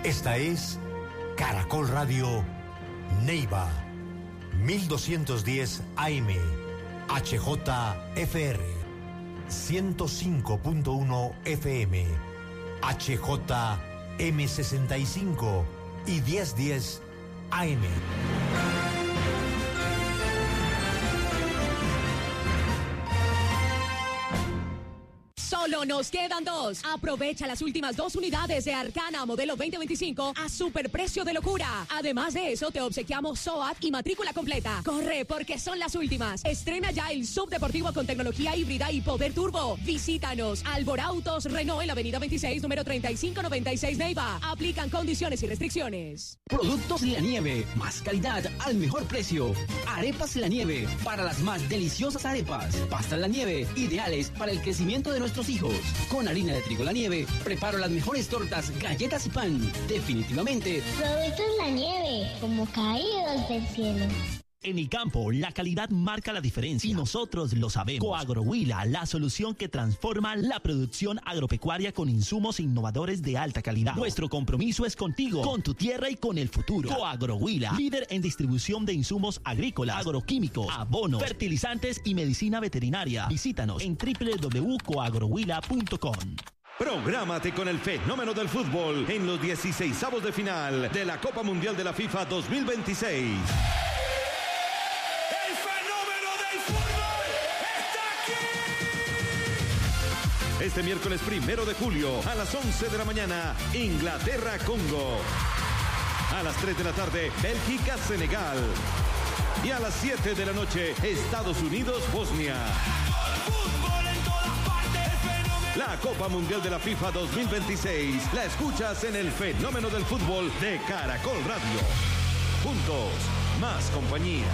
Esta es Caracol Radio Neiva, 1210 AM, HJFR, 105.1 FM, HJM65 y 1010 AM. Solo nos quedan 2. Aprovecha las últimas 2 unidades de Arcana modelo 2025 a superprecio de locura. Además de eso, te obsequiamos SOAT y matrícula completa. Corre, porque son las últimas. Estrena ya el subdeportivo con tecnología híbrida y poder turbo. Visítanos. Alborautos Renault en la avenida 26, número 3596 Neiva. Aplican condiciones y restricciones. Productos La Nieve. Más calidad al mejor precio. Arepas La Nieve. Para las más deliciosas arepas. Pastas La Nieve. Ideales para el crecimiento de nuestros hijos. Con harina de trigo La Nieve, preparo las mejores tortas, galletas y pan. Definitivamente, Productos La Nieve, como caídos del cielo. En el campo, la calidad marca la diferencia y nosotros lo sabemos. Coagrohuila, la solución que transforma la producción agropecuaria con insumos innovadores de alta calidad. Nuestro compromiso es contigo, con tu tierra y con el futuro. Coagrohuila, líder en distribución de insumos agrícolas, agroquímicos, abonos, fertilizantes y medicina veterinaria. Visítanos en www.coagrohuila.com. Prográmate con el fenómeno del fútbol en los 16avos de final de la Copa Mundial de la FIFA 2026. Este miércoles 1 de julio a las 11 de la mañana, Inglaterra-Congo. A las 3 de la tarde, Bélgica-Senegal. Y a las 7 de la noche, Estados Unidos-Bosnia. La Copa Mundial de la FIFA 2026 la escuchas en el fenómeno del fútbol de Caracol Radio. Juntos, más compañía.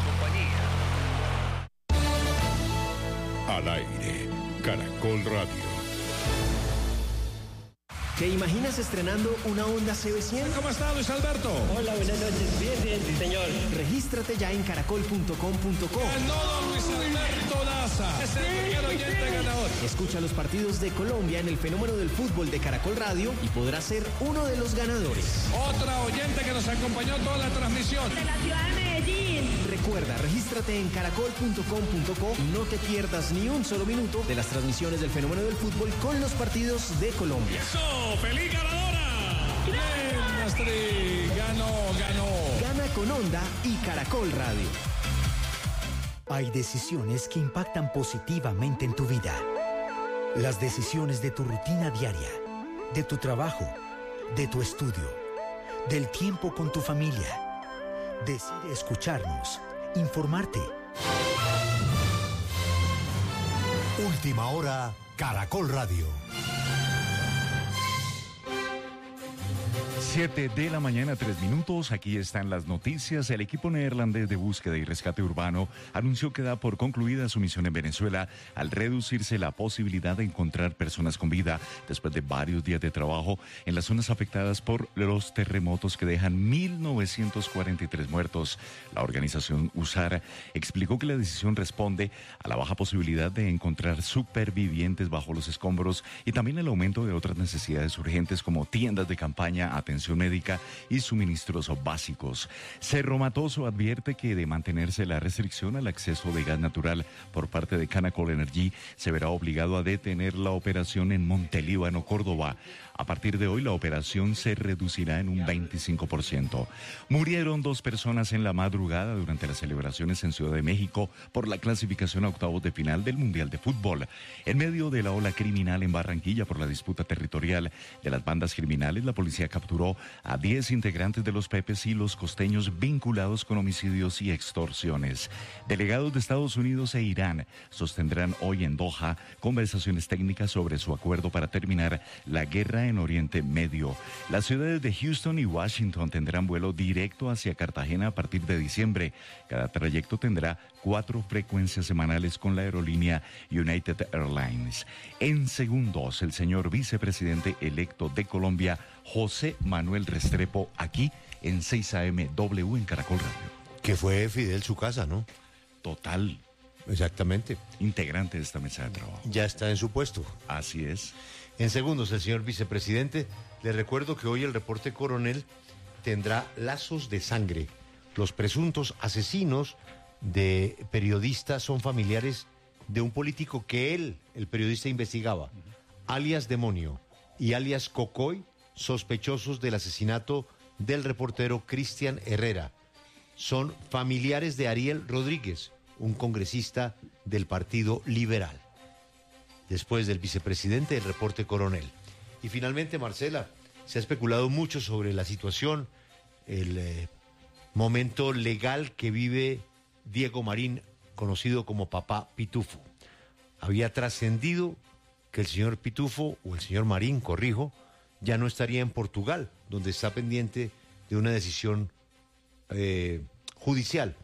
Al aire, Caracol Radio. ¿Te imaginas estrenando una Honda CB100? ¿Cómo está, Luis Alberto? Hola, buenas noches. Bien, sí, señor. Regístrate ya en caracol.com.co. Ganó Luis Alberto Daza. Es el primer oyente ganador. Escucha los partidos de Colombia en el fenómeno del fútbol de Caracol Radio y podrás ser uno de los ganadores. Otra oyente que nos acompañó toda la transmisión. De la ciudad de Medellín. Recuerda, regístrate en caracol.com.co y no te pierdas ni un solo minuto de las transmisiones del fenómeno del fútbol con los partidos de Colombia. ¡Eso! ¡Feliz ganadora! ¡Bien, Astrid! ¡Ganó! Gana con Honda y Caracol Radio. Hay decisiones que impactan positivamente en tu vida. Las decisiones de tu rutina diaria, de tu trabajo, de tu estudio, del tiempo con tu familia. Decide escucharnos, informarte. Última hora, Caracol Radio. 7 de la mañana, 3 minutos. Aquí están las noticias. El equipo neerlandés de búsqueda y rescate urbano anunció que da por concluida su misión en Venezuela al reducirse la posibilidad de encontrar personas con vida después de varios días de trabajo en las zonas afectadas por los terremotos que dejan 1.943 muertos. La organización USAR explicó que la decisión responde a la baja posibilidad de encontrar supervivientes bajo los escombros y también el aumento de otras necesidades urgentes como tiendas de campaña, atención médica y suministros básicos. Cerro Matoso advierte que de mantenerse la restricción al acceso de gas natural por parte de Canacol Energy, se verá obligado a detener la operación en Montelíbano, Córdoba. A partir de hoy, la operación se reducirá en un 25%. Murieron 2 personas en la madrugada durante las celebraciones en Ciudad de México por la clasificación a octavos de final del Mundial de Fútbol. En medio de la ola criminal en Barranquilla por la disputa territorial de las bandas criminales, la policía capturó a 10 integrantes de los Pepes y los Costeños vinculados con homicidios y extorsiones. Delegados de Estados Unidos e Irán sostendrán hoy en Doha conversaciones técnicas sobre su acuerdo para terminar la guerra en Oriente Medio. Las ciudades de Houston y Washington tendrán vuelo directo hacia Cartagena a partir de diciembre. Cada trayecto tendrá 4 frecuencias semanales con la aerolínea United Airlines. En segundos, el señor vicepresidente electo de Colombia, José Manuel Restrepo, aquí en 6 AM W en Caracol Radio. Que fue Fidel su casa, ¿no? Total. Exactamente. Integrante de esta mesa de trabajo. Ya está en su puesto. Así es. En segundos, el señor vicepresidente Les recuerdo que hoy el reporte Coronel tendrá lazos de sangre. Los presuntos asesinos de periodistas son familiares de un político que el periodista, investigaba, alias Demonio y alias Cocoy, sospechosos del asesinato del reportero Cristian Herrera. Son familiares de Ariel Rodríguez, un congresista del Partido Liberal. Después del vicepresidente, el reporte Coronel. Y finalmente, Marcela, se ha especulado mucho sobre la situación, el momento legal que vive Diego Marín, conocido como Papá Pitufo. Había trascendido que el señor Pitufo, o el señor Marín, corrijo, ya no estaría en Portugal, donde está pendiente de una decisión judicial.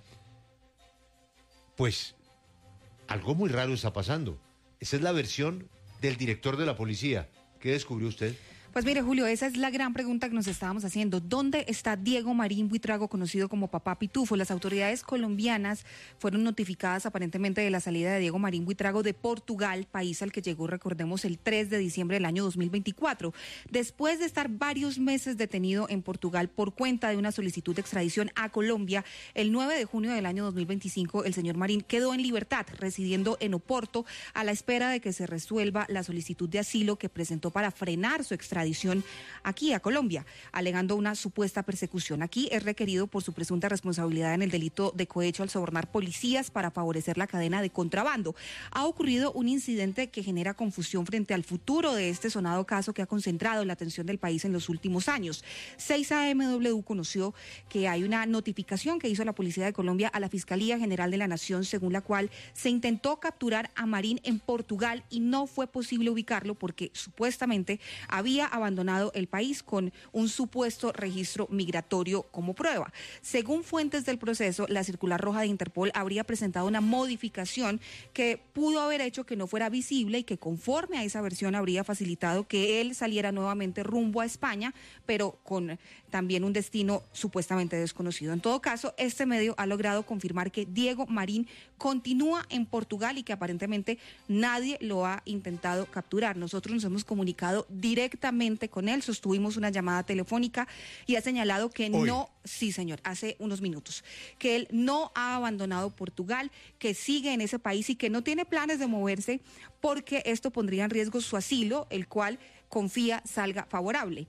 Pues algo muy raro está pasando. Esa es la versión del director de la policía. ¿Qué descubrió usted? Pues mire, Julio, esa es la gran pregunta que nos estábamos haciendo. ¿Dónde está Diego Marín Buitrago, conocido como Papá Pitufo? Las autoridades colombianas fueron notificadas aparentemente de la salida de Diego Marín Buitrago de Portugal, país al que llegó, recordemos, el 3 de diciembre del año 2024. Después de estar varios meses detenido en Portugal por cuenta de una solicitud de extradición a Colombia, el 9 de junio del año 2025, el señor Marín quedó en libertad, residiendo en Oporto, a la espera de que se resuelva la solicitud de asilo que presentó para frenar su extradición aquí a Colombia, alegando una supuesta persecución. Aquí es requerido por su presunta responsabilidad en el delito de cohecho al sobornar policías para favorecer la cadena de contrabando. Ha ocurrido un incidente que genera confusión frente al futuro de este sonado caso que ha concentrado la atención del país en los últimos años. 6AMW conoció que hay una notificación que hizo la Policía de Colombia a la Fiscalía General de la Nación, según la cual se intentó capturar a Marín en Portugal y no fue posible ubicarlo porque supuestamente había abandonado el país con un supuesto registro migratorio como prueba. Según fuentes del proceso, la circular roja de Interpol habría presentado una modificación que pudo haber hecho que no fuera visible y que conforme a esa versión habría facilitado que él saliera nuevamente rumbo a España, pero con también un destino supuestamente desconocido. En todo caso, este medio ha logrado confirmar que Diego Marín continúa en Portugal y que aparentemente nadie lo ha intentado capturar. Nosotros nos hemos comunicado directamente con él, sostuvimos una llamada telefónica y ha señalado que no, sí señor, hace unos minutos, que él no ha abandonado Portugal, que sigue en ese país y que no tiene planes de moverse porque esto pondría en riesgo su asilo, el cual confía salga favorable.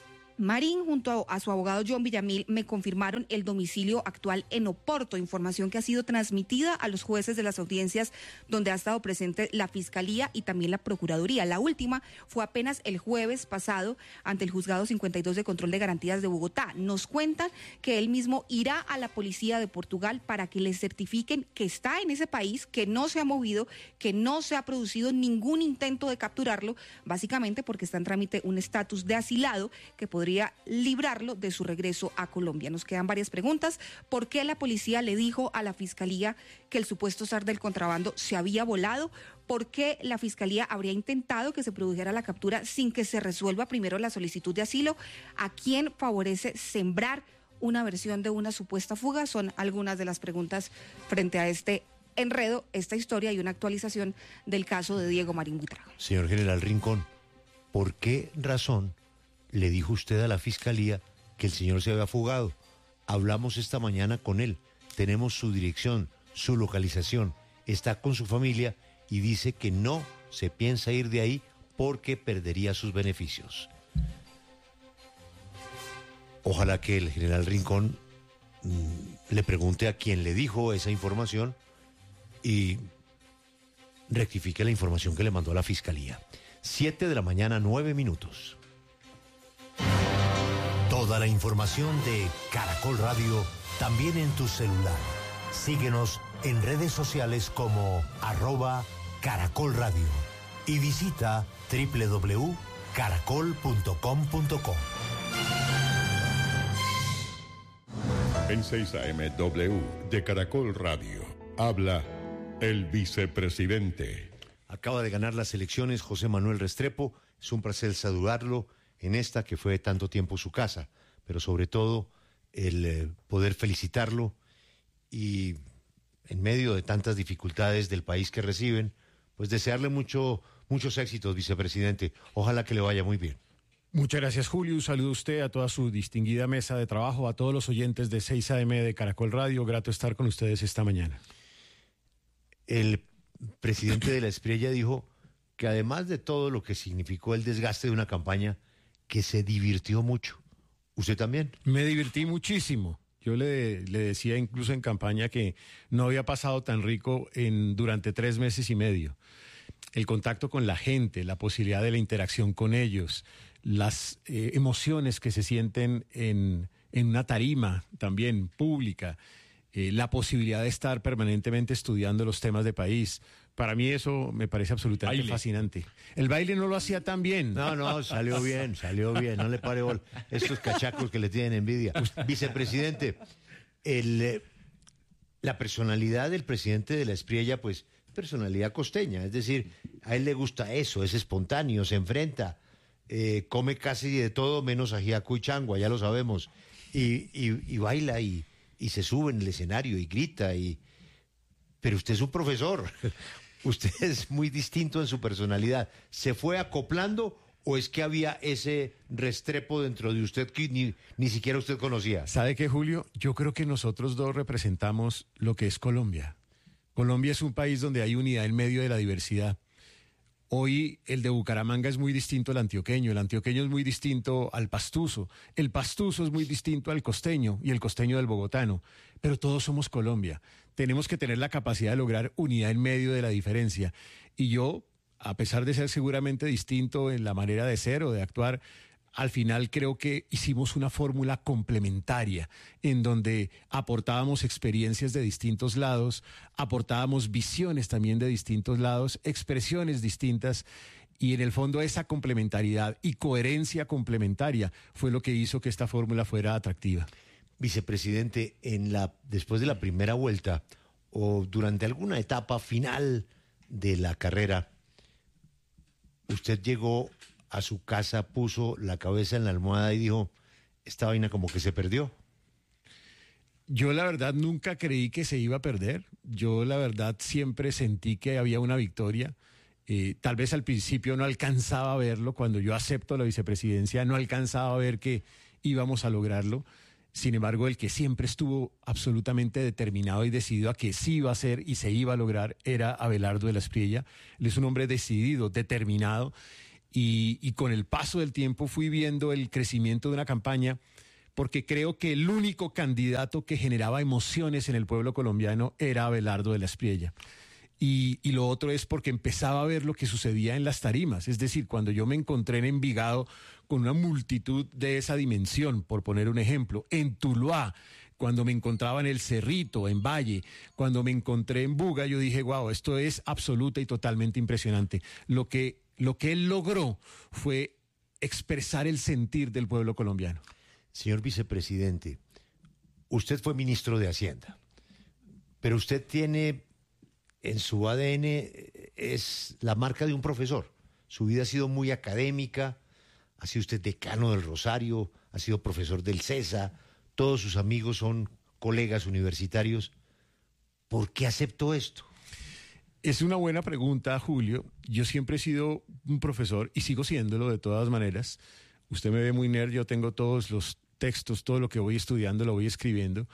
Marín, junto a su abogado John Villamil, me confirmaron el domicilio actual en Oporto, información que ha sido transmitida a los jueces de las audiencias donde ha estado presente la Fiscalía y también la Procuraduría. La última fue apenas el jueves pasado ante el Juzgado 52 de Control de Garantías de Bogotá. Nos cuentan que él mismo irá a la Policía de Portugal para que le certifiquen que está en ese país, que no se ha movido, que no se ha producido ningún intento de capturarlo, básicamente porque está en trámite un estatus de asilado que podría librarlo de su regreso a Colombia. Nos quedan varias preguntas. ¿Por qué la policía le dijo a la Fiscalía que el supuesto zar del contrabando se había volado? ¿Por qué la Fiscalía habría intentado que se produjera la captura sin que se resuelva primero la solicitud de asilo? ¿A quién favorece sembrar una versión de una supuesta fuga? Son algunas de las preguntas frente a este enredo, esta historia y una actualización del caso de Diego Marín Buitrago. Señor General Rincón, ¿por qué razón le dijo usted a la Fiscalía que el señor se había fugado? Hablamos esta mañana con él, tenemos su dirección, su localización, está con su familia y dice que no se piensa ir de ahí porque perdería sus beneficios. Ojalá que el general Rincón le pregunte a quien le dijo esa información y rectifique la información que le mandó a la Fiscalía. 7:09 a.m. Toda la información de Caracol Radio también en tu celular. Síguenos en redes sociales como @Caracol Radio y visita www.caracol.com.co. En 6AMW de Caracol Radio habla el vicepresidente. Acaba de ganar las elecciones José Manuel Restrepo. Es un placer saludarlo en esta que fue tanto tiempo su casa, pero sobre todo el poder felicitarlo y en medio de tantas dificultades del país que reciben, pues desearle muchos éxitos, vicepresidente. Ojalá que le vaya muy bien. Muchas gracias, Julio. Un saludo a usted, a toda su distinguida mesa de trabajo, a todos los oyentes de 6 AM de Caracol Radio. Grato estar con ustedes esta mañana. El presidente de la Espriella dijo que además de todo lo que significó el desgaste de una campaña, que se divirtió mucho. ¿Usted también? Me divertí muchísimo. Yo le decía incluso en campaña que no había pasado tan rico durante 3 meses y medio. El contacto con la gente, la posibilidad de la interacción con ellos, las emociones que se sienten en una tarima también pública, la posibilidad de estar permanentemente estudiando los temas de país. Para mí eso me parece absolutamente fascinante. El baile no lo hacía tan bien. No, salió bien, no le pare bola. Estos cachacos que le tienen envidia. Vicepresidente, la personalidad del presidente de la Espriella, pues, personalidad costeña, es decir, a él le gusta eso, es espontáneo, se enfrenta, come casi de todo menos ajiaco y changua, ya lo sabemos, y baila y se sube en el escenario y grita, pero usted es un profesor, usted es muy distinto en su personalidad. ¿Se fue acoplando o es que había ese restrepo dentro de usted que ni siquiera usted conocía? ¿Sabe qué, Julio? Yo creo que nosotros dos representamos lo que es Colombia. Colombia es un país donde hay unidad en medio de la diversidad. Hoy el de Bucaramanga es muy distinto al antioqueño, el antioqueño es muy distinto al pastuso, el pastuso es muy distinto al costeño y el costeño del bogotano, pero todos somos Colombia. Tenemos que tener la capacidad de lograr unidad en medio de la diferencia. Y yo, a pesar de ser seguramente distinto en la manera de ser o de actuar, al final creo que hicimos una fórmula complementaria en donde aportábamos experiencias de distintos lados, aportábamos visiones también de distintos lados, expresiones distintas, y en el fondo esa complementariedad y coherencia complementaria fue lo que hizo que esta fórmula fuera atractiva. Vicepresidente, después de la primera vuelta o durante alguna etapa final de la carrera, usted llegó a su casa, puso la cabeza en la almohada y dijo, esta vaina como que se perdió. Yo la verdad nunca creí que se iba a perder. Yo la verdad siempre sentí que había una victoria. Tal vez al principio no alcanzaba a verlo. Cuando yo acepto la vicepresidencia no alcanzaba a ver que íbamos a lograrlo. Sin embargo, el que siempre estuvo absolutamente determinado y decidido a que sí iba a ser y se iba a lograr era Abelardo de la Espriella. Él es un hombre decidido, determinado. Y con el paso del tiempo fui viendo el crecimiento de una campaña, porque creo que el único candidato que generaba emociones en el pueblo colombiano era Abelardo de la Espriella. Y lo otro es porque empezaba a ver lo que sucedía en las tarimas. Es decir, cuando yo me encontré en Envigado con una multitud de esa dimensión, por poner un ejemplo, en Tuluá, cuando me encontraba en El Cerrito, en Valle, cuando me encontré en Buga, yo dije, wow, esto es absoluta y totalmente impresionante. Lo que él logró fue expresar el sentir del pueblo colombiano. Señor vicepresidente, usted fue ministro de Hacienda, pero usted tiene en su ADN es la marca de un profesor. Su vida ha sido muy académica, ha sido usted decano del Rosario, ha sido profesor del CESA, todos sus amigos son colegas universitarios. ¿Por qué aceptó esto? Es una buena pregunta, Julio. Yo siempre he sido un profesor y sigo siéndolo de todas maneras. Usted me ve muy nerd, yo tengo todos los textos, todo lo que voy estudiando lo voy escribiendo.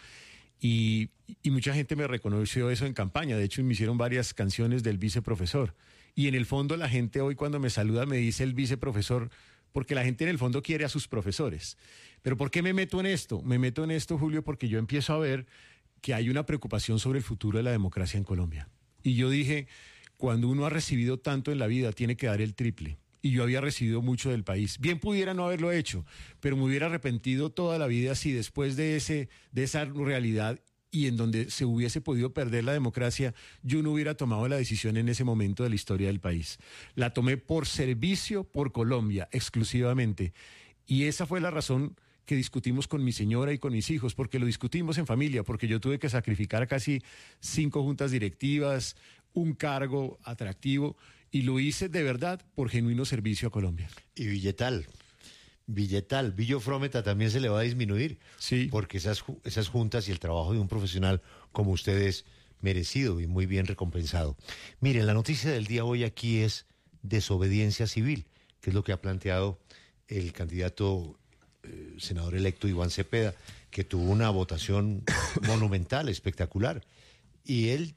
Y mucha gente me reconoció eso en campaña. De hecho, me hicieron varias canciones del viceprofesor. Y en el fondo la gente hoy cuando me saluda me dice el viceprofesor, porque la gente en el fondo quiere a sus profesores. Pero ¿por qué me meto en esto? Me meto en esto, Julio, porque yo empiezo a ver que hay una preocupación sobre el futuro de la democracia en Colombia. Y yo dije, cuando uno ha recibido tanto en la vida, tiene que dar el triple. Y yo había recibido mucho del país. Bien pudiera no haberlo hecho, pero me hubiera arrepentido toda la vida si después de esa realidad y en donde se hubiese podido perder la democracia, yo no hubiera tomado la decisión en ese momento de la historia del país. La tomé por servicio por Colombia, exclusivamente. Y esa fue la razón que discutimos con mi señora y con mis hijos, porque lo discutimos en familia, porque yo tuve que sacrificar casi 5 juntas directivas, un cargo atractivo, y lo hice de verdad por genuino servicio a Colombia. Y Villetal, Villo Frometa también se le va a disminuir, sí, porque esas juntas y el trabajo de un profesional como usted es merecido y muy bien recompensado. Miren, la noticia del día hoy aquí es desobediencia civil, que es lo que ha planteado el candidato senador electo Iván Cepeda, que tuvo una votación monumental, espectacular. Y él,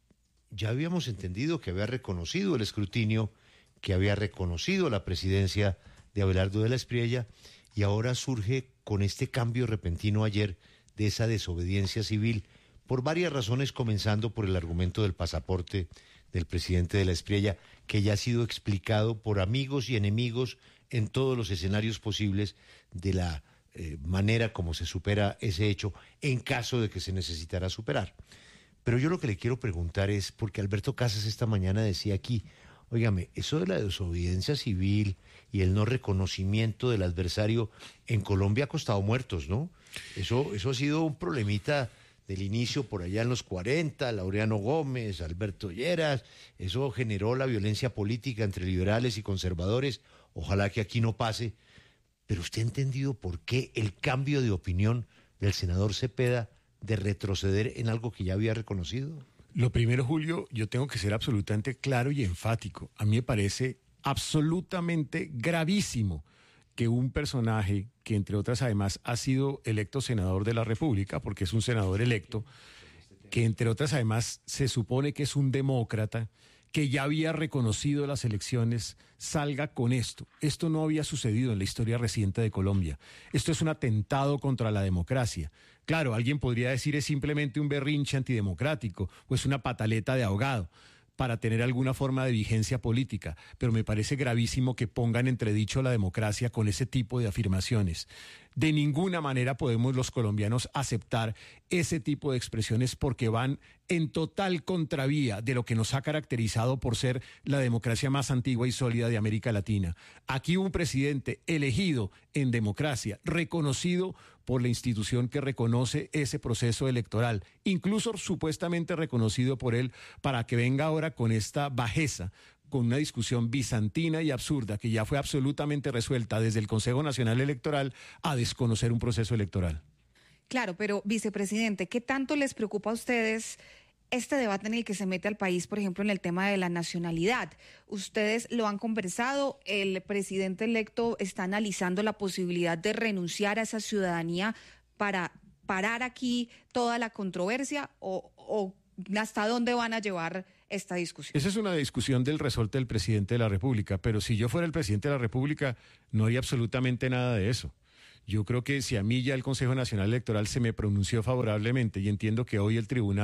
ya habíamos entendido que había reconocido el escrutinio, que había reconocido la presidencia de Abelardo de la Espriella, y ahora surge con este cambio repentino ayer de esa desobediencia civil, por varias razones, comenzando por el argumento del pasaporte del presidente de la Espriella, que ya ha sido explicado por amigos y enemigos en todos los escenarios posibles de la manera como se supera ese hecho en caso de que se necesitara superar. Pero yo lo que le quiero preguntar es, porque Alberto Casas esta mañana decía aquí, óigame, eso de la desobediencia civil y el no reconocimiento del adversario en Colombia ha costado muertos, ¿no? Eso ha sido un problemita del inicio por allá en los 40, Laureano Gómez, Alberto Lleras, eso generó la violencia política entre liberales y conservadores, ojalá que aquí no pase, pero ¿usted ha entendido por qué el cambio de opinión del senador Cepeda de retroceder en algo que ya había reconocido? Lo primero, Julio, yo tengo que ser absolutamente claro y enfático. A mí me parece absolutamente gravísimo que un personaje que, entre otras, además, ha sido electo senador de la República, porque es un senador electo, que, entre otras, además, se supone que es un demócrata, que ya había reconocido las elecciones, salga con esto. Esto no había sucedido en la historia reciente de Colombia. Esto es un atentado contra la democracia. Claro, alguien podría decir es simplemente un berrinche antidemocrático o es una pataleta de ahogado para tener alguna forma de vigencia política, pero me parece gravísimo que pongan en entredicho la democracia con ese tipo de afirmaciones. De ninguna manera podemos los colombianos aceptar ese tipo de expresiones porque van en total contravía de lo que nos ha caracterizado por ser la democracia más antigua y sólida de América Latina. Aquí un presidente elegido en democracia, reconocido por la institución que reconoce ese proceso electoral, incluso supuestamente reconocido por él, para que venga ahora con esta bajeza, con una discusión bizantina y absurda que ya fue absolutamente resuelta desde el Consejo Nacional Electoral a desconocer un proceso electoral. Claro, pero vicepresidente, ¿qué tanto les preocupa a ustedes este debate en el que se mete al país, por ejemplo, en el tema de la nacionalidad? Ustedes lo han conversado, el presidente electo está analizando la posibilidad de renunciar a esa ciudadanía para parar aquí toda la controversia o ¿hasta dónde van a llevar esta discusión? Esa es una discusión del resorte del presidente de la República, pero si yo fuera el presidente de la República no haría absolutamente nada de eso. Yo creo que si a mí ya el Consejo Nacional Electoral se me pronunció favorablemente y entiendo que hoy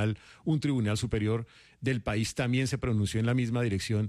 un tribunal superior del país también se pronunció en la misma dirección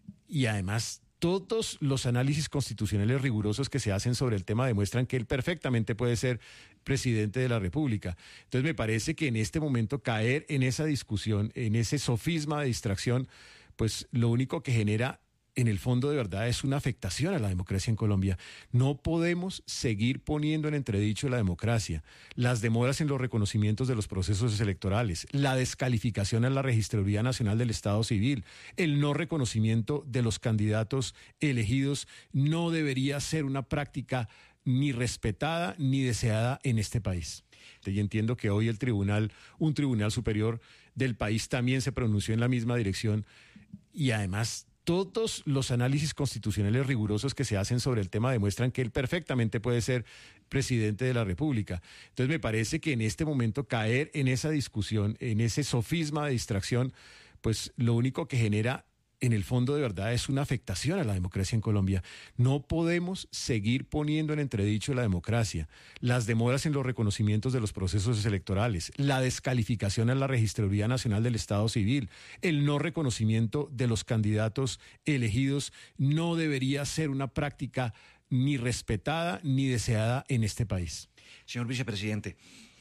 y además todos los análisis constitucionales rigurosos que se hacen sobre el tema demuestran que él perfectamente puede ser presidente de la República. Entonces me parece que en este momento caer en esa discusión, en ese sofisma de distracción, pues lo único que genera en el fondo de verdad es una afectación a la democracia en Colombia. No podemos seguir poniendo en entredicho la democracia, las demoras en los reconocimientos de los procesos electorales, la descalificación a la Registraduría Nacional del Estado Civil, el no reconocimiento de los candidatos elegidos no debería ser una práctica ni respetada ni deseada en este país. Y entiendo que hoy un tribunal superior del país también se pronunció en la misma dirección y además todos los análisis constitucionales rigurosos que se hacen sobre el tema demuestran que él perfectamente puede ser presidente de la República. Entonces me parece que en este momento caer en esa discusión, en ese sofisma de distracción, pues lo único que genera en el fondo de verdad es una afectación a la democracia en Colombia. No podemos seguir poniendo en entredicho la democracia, las demoras en los reconocimientos de los procesos electorales, la descalificación a la Registraduría Nacional del Estado Civil, el no reconocimiento de los candidatos elegidos no debería ser una práctica ni respetada ni deseada en este país. Señor vicepresidente,